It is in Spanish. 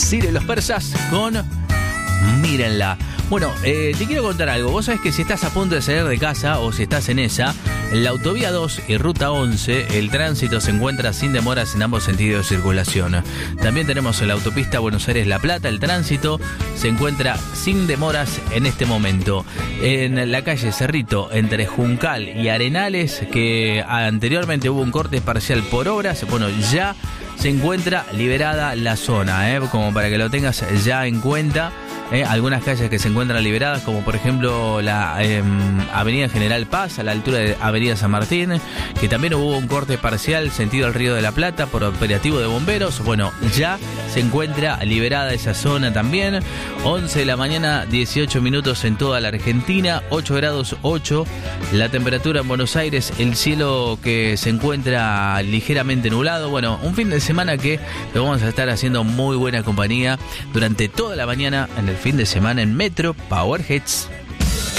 Ciro y los Persas con Mírenla. Bueno, te quiero contar algo. Vos sabés que si estás a punto de salir de casa o si estás en ella, en la autovía 2 y ruta 11, el tránsito se encuentra sin demoras en ambos sentidos de circulación. También tenemos en la autopista Buenos Aires-La Plata, el tránsito se encuentra sin demoras en este momento. En la calle Cerrito, entre Juncal y Arenales, que anteriormente hubo un corte parcial por obras, bueno, ya se encuentra liberada la zona, como para que lo tengas ya en cuenta. Algunas calles que se encuentran liberadas, como por ejemplo la Avenida General Paz, a la altura de Avenida San Martín, que también hubo un corte parcial sentido al Río de la Plata por operativo de bomberos. Bueno, ya se encuentra liberada esa zona también. 11 de la mañana, 18 minutos en toda la Argentina, 8 grados 8 la temperatura en Buenos Aires, el cielo que se encuentra ligeramente nublado. Bueno, un fin de semana que lo vamos a estar haciendo muy buena compañía durante toda la mañana en el fin de semana en Metro Power Hits.